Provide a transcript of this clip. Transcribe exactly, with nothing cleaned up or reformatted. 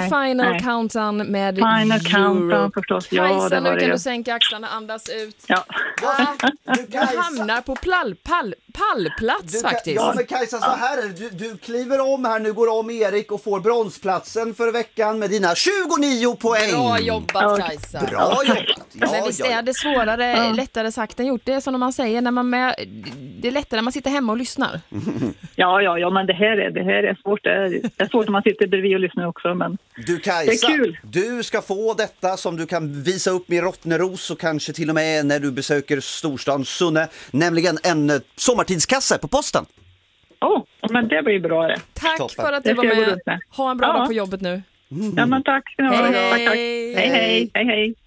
nej, Final nej. Countdown med Final Countdown förstås. Ja, Kajsa, det var nu kan det. du sänka axlarna, andas ut. Ja. Ah, du hamnar på pall, pall, pallplats du kan, faktiskt. Ja, men Kajsa, så här är det. Du, du kliver om här, nu går om Erik och får bronsplatsen för veckan med dina tjugonio poäng. Bra jobbat, Kajsa. Bra jobbat. Ja, men visst ja, ja. är det svårare, ja. lättare sagt än gjort. Det är som man säger, när man med, det är lättare när man sitter hemma och lyssnar. Ja, ja, ja, men det här är, det här är svårt. Det är, det är svårt när man sitter bredvid och lyssnar också, men du, Kajsa, det är kul. Du ska få detta som du kan visa upp med Rottneros och kanske till och med när du besöker storstan Sunne, nämligen en eh, sommartidskasse på posten. Åh, oh, men det blir bra det. Tack Toppen. för att du var med. Ha en bra ja. dag på jobbet nu. Ja, men tack. Hej, tack, tack. hej. Hej, hej, hej, hej.